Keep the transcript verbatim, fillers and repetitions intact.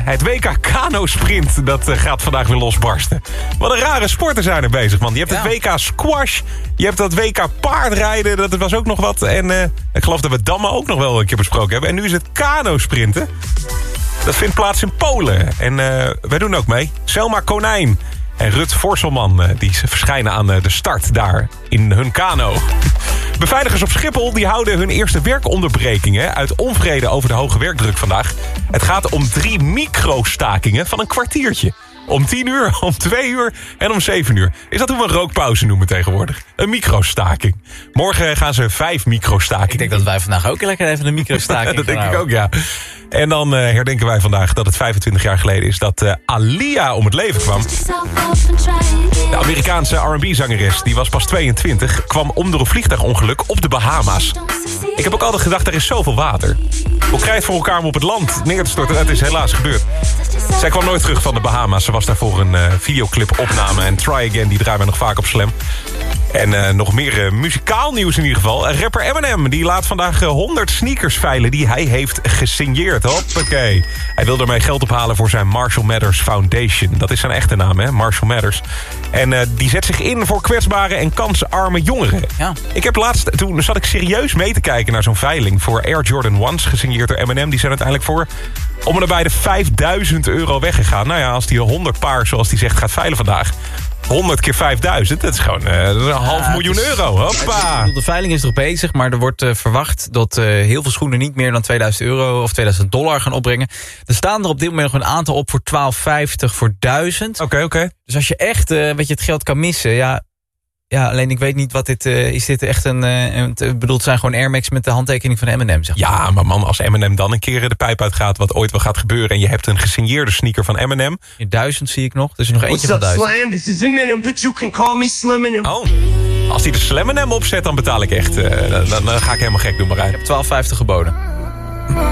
Het W K Kano-sprint, dat uh, gaat vandaag weer losbarsten. Wat een rare sporten zijn er bezig, man. Je hebt ja. het W K squash, je hebt dat W K paardrijden, dat was ook nog wat. En uh, ik geloof dat we dammen ook nog wel een keer besproken hebben. En nu is het kano-sprinten. Dat vindt plaats in Polen. En uh, wij doen ook mee. Selma Konijn en Rut Vorselman, uh, die verschijnen aan uh, de start daar in hun kano. Beveiligers op Schiphol die houden hun eerste werkonderbrekingen uit onvrede over de hoge werkdruk vandaag. Het gaat om drie microstakingen van een kwartiertje. Om tien uur, om twee uur en om zeven uur. Is dat hoe we een rookpauze noemen tegenwoordig? Een microstaking. Morgen gaan ze vijf microstakingen. Ik denk dat wij vandaag ook lekker even een microstaking Dat denk houden. ik ook, ja. En dan uh, herdenken wij vandaag dat het vijfentwintig jaar geleden is dat uh, Aaliyah om het leven kwam. De Amerikaanse R en B-zangeres, die was pas tweeëntwintig... kwam om door een vliegtuigongeluk op de Bahama's. Ik heb ook altijd gedacht, er is zoveel water. Hoe krijg je het voor elkaar om op het land neer te storten? Dat is helaas gebeurd. Zij kwam nooit terug van de Bahama's. Ze was daarvoor een uh, videoclip opname. En Try Again, die draaien we nog vaak op Slam. En uh, nog meer uh, muzikaal nieuws in ieder geval. Rapper Eminem, die laat vandaag uh, honderd sneakers veilen die hij heeft gesigneerd. Hoppakee. Hij wil ermee geld ophalen voor zijn Marshall Mathers Foundation. Dat is zijn echte naam, hè? Marshall Mathers. En uh, die zet zich in voor kwetsbare en kansarme jongeren. Ja. Ik heb laatst, toen zat ik serieus mee te kijken naar zo'n veiling voor Air Jordan one's, gesigneerd door Eminem. Die zijn uiteindelijk voor om en nabij de vijfduizend euro weggegaan. Nou ja, als die honderd paar, zoals hij zegt, gaat veilen vandaag. honderd keer vijfduizend, dat is gewoon uh, dat is een half ja, miljoen is, euro. Hoppa. De veiling is nog bezig, maar er wordt uh, verwacht dat uh, heel veel schoenen niet meer dan tweeduizend euro of tweeduizend dollar gaan opbrengen. Er staan er op dit moment nog een aantal op voor twaalf vijftig voor duizend. Oké, okay, oké. Okay. Dus als je echt uh, weet je, het geld kan missen, ja... Ja, alleen ik weet niet wat dit... Uh, is dit echt een... Uh, een ik bedoel, het zijn gewoon Air Max met de handtekening van Eminem, zeg maar. Ja, maar man, als Eminem dan een keer de pijp uitgaat, wat ooit wel gaat gebeuren, en je hebt een gesigneerde sneaker van Eminem. In duizend zie ik nog. Dus er is nog eentje van duizend. Slam? This is Eminem, but you can call me Slim Eminem. Oh, als hij de Slam Eminem opzet, dan betaal ik echt. Uh, dan, dan ga ik helemaal gek doen, Marijn. Ik heb twaalf vijftig geboden.